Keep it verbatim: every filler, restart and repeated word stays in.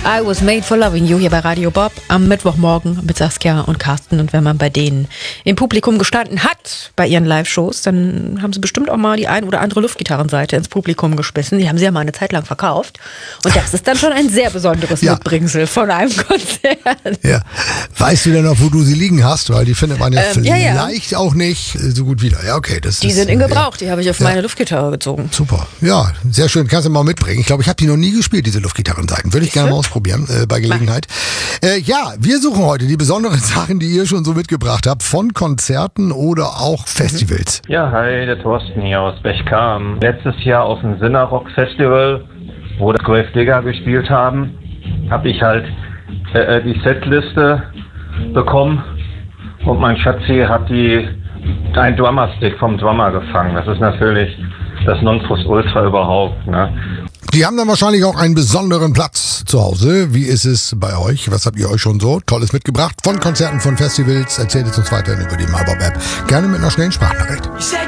I was made for loving you hier bei Radio Bob am Mittwochmorgen mit Saskia und Carsten. Und wenn man bei denen im Publikum gestanden hat bei ihren Live-Shows, dann haben sie bestimmt auch mal die ein oder andere Luftgitarrenseite ins Publikum geschmissen. Die haben sie ja mal eine Zeit lang verkauft. Und das ist dann schon ein sehr besonderes ja. Mitbringsel von einem Konzert. Ja. Weißt du denn noch, wo du sie liegen hast? Weil die findet man ja ähm, vielleicht ja, ja. auch nicht so gut wieder. Ja, okay. Das die ist, sind in Gebrauch. Ja. Die habe ich auf ja. meine Luftgitarre gezogen. Super. Ja, sehr schön. Kannst du mal mitbringen. Ich glaube, ich habe die noch nie gespielt, diese Luftgitarrenseiten. Würde ich gerne mal ausprobieren äh, bei Gelegenheit. Äh, ja, wir suchen heute die besonderen Sachen, die ihr schon so mitgebracht habt, von Konzerten oder auch Festivals. Ja, hi, der Thorsten hier aus Bechkam. Letztes Jahr auf dem Sinner-Rock Festival, wo das Grave Digger gespielt haben, habe ich halt äh, die Setliste bekommen und mein Schatzi hat die ein Drummerstick vom Drummer gefangen. Das ist natürlich das Nonplusultra überhaupt, ne? Die haben dann wahrscheinlich auch einen besonderen Platz zu Hause. Wie ist es bei euch? Was habt ihr euch schon so Tolles mitgebracht? Von Konzerten, von Festivals. Erzählt es uns weiterhin über die MyBob-App. Gerne mit einer schnellen Sprachnachricht.